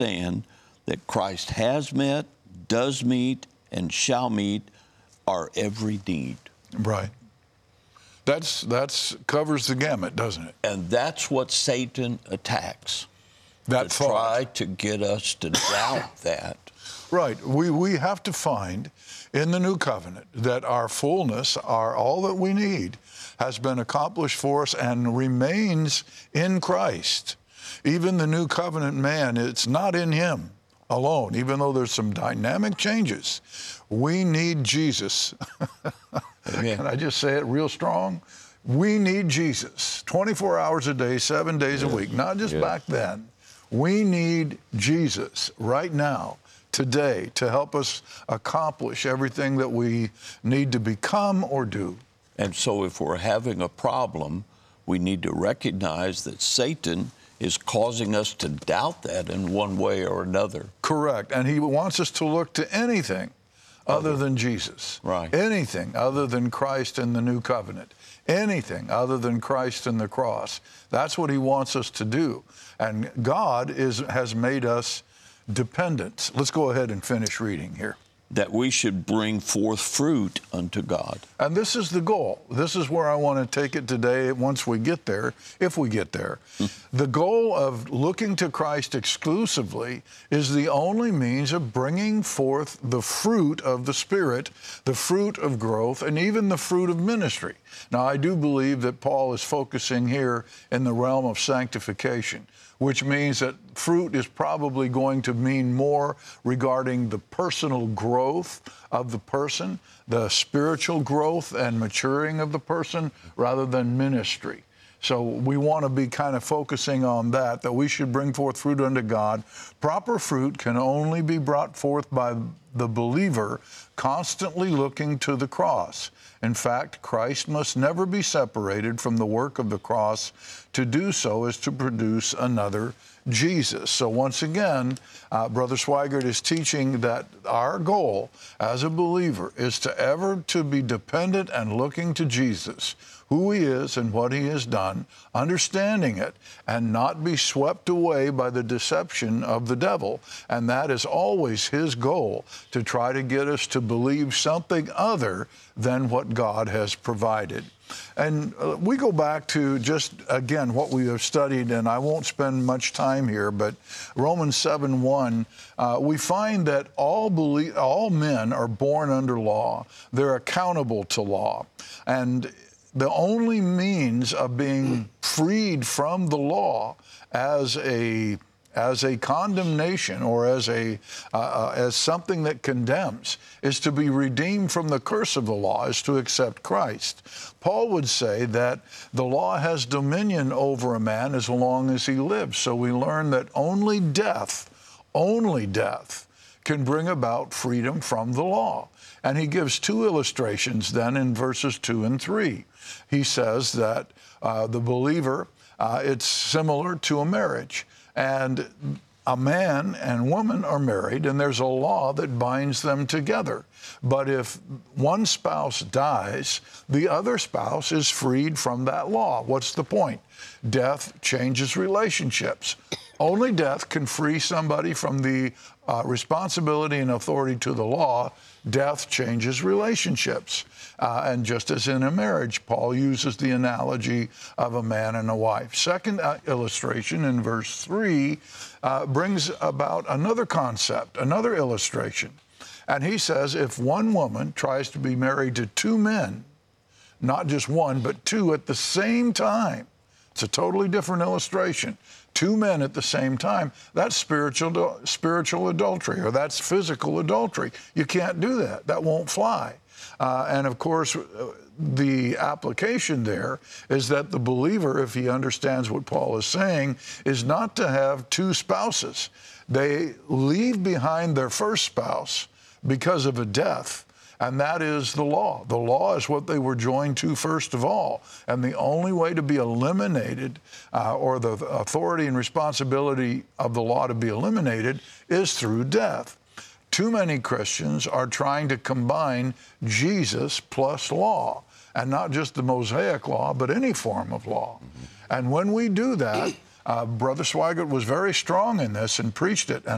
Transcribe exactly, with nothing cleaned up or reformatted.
understand that Christ has met, does meet, and shall meet our every need. Right. That's that's covers the gamut, doesn't it? And that's what Satan attacks. That to thought. try to get us to doubt that. Right. We we have to find in the new covenant that our fullness, our all that we need, has been accomplished for us and remains in Christ. Even the new covenant man, it's not in him alone, even though there's some dynamic changes. We need Jesus. Can I just say it real strong? We need Jesus twenty-four hours a day, seven days yes. a week, not just yes. back then. We need Jesus right now, today, to help us accomplish everything that we need to become or do. And so if we're having a problem, we need to recognize that Satan is causing us to doubt that in one way or another. Correct. And he wants us to look to anything other than Jesus. Right. Anything other than Christ and the new covenant. Anything other than Christ and the cross. That's what he wants us to do. And God is has made us dependent. Let's go ahead and finish reading here. That we should bring forth fruit unto God. And this is the goal. This is where I want to take it today once we get there, if we get there. The goal of looking to Christ exclusively is the only means of bringing forth the fruit of the Spirit, the fruit of growth, and even the fruit of ministry. Now, I do believe that Paul is focusing here in the realm of sanctification, which means that fruit is probably going to mean more regarding the personal growth of the person, the spiritual growth and maturing of the person, rather than ministry. So we want to be kind of focusing on that, that we should bring forth fruit unto God. Proper fruit can only be brought forth by the believer constantly looking to the cross. In fact, Christ must never be separated from the work of the cross. To do so is to produce another Jesus. So once again, uh, Brother Swigert is teaching that our goal as a believer is to ever to be dependent and looking to Jesus, who he is and what he has done, understanding it, and not be swept away by the deception of the devil. And that is always his goal, to try to get us to believe something other than what God has provided. And uh, we go back to just, again, what we have studied, and I won't spend much time here, but Romans seven one, uh, we find that all, belie- all men are born under law. They're accountable to law. And the only means of being freed from the law as a as a condemnation or as a uh, as something that condemns is to be redeemed from the curse of the law, is to accept Christ. Paul would say that the law has dominion over a man as long as he lives. So we learn that only death, only death can bring about freedom from the law. And he gives two illustrations then in verses two and three. He says that uh, the believer, uh, it's similar to a marriage. And a man and woman are married, and there's a law that binds them together. But if one spouse dies, the other spouse is freed from that law. What's the point? Death changes relationships. Only death can free somebody from the uh, responsibility and authority to the law. Death changes relationships. Uh, and just as in a marriage, Paul uses the analogy of a man and a wife. Second uh, illustration in verse three uh, brings about another concept, another illustration. And he says, if one woman tries to be married to two men, not just one, but two at the same time, it's a totally different illustration. Two men at the same time, that's spiritual, spiritual adultery, or that's physical adultery. You can't do that. That won't fly. Uh, and of course, the application there is that the believer, if he understands what Paul is saying, is not to have two spouses. They leave behind their first spouse because of a death. And that is the law. The law is what they were joined to first of all. And the only way to be eliminated, uh, or the authority and responsibility of the law to be eliminated, is through death. Too many Christians are trying to combine Jesus plus law, and not just the Mosaic law, but any form of law. And when we do that, uh, Brother Swigert was very strong in this and preached it. And